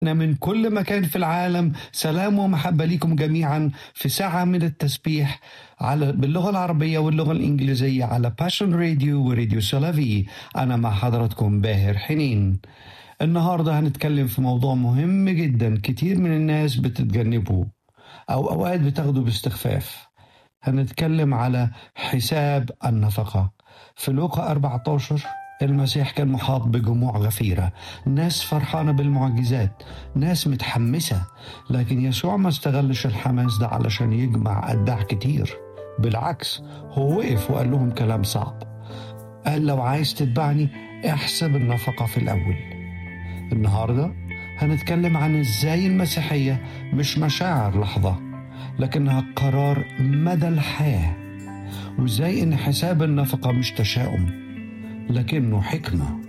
إخواتنا من كل مكان في العالم، سلام ومحبة لكم جميعا في ساعة من التسبيح باللغة العربية واللغة الإنجليزية على باشن راديو وراديو سلافي. أنا مع حضراتكم باهر حنين. النهاردة هنتكلم في موضوع مهم جدا كتير من الناس بتتجنبه أو أوقات بتاخده باستخفاف. هنتكلم على حساب النفقة. في لوقا 14 المسيح كان محاط بجموع غفيرة، ناس فرحانة بالمعجزات، ناس متحمسة، لكن يسوع ما استغلش الحماس ده علشان يجمع أتباع كتير. بالعكس، هو وقف وقال لهم كلام صعب. قال لو عايز تتبعني احسب النفقة في الأول. النهاردة هنتكلم عن ازاي المسيحية مش مشاعر لحظة، لكنها قرار مدى الحياة، وازاي ان حساب النفقة مش تشاؤم لكنه حكمة.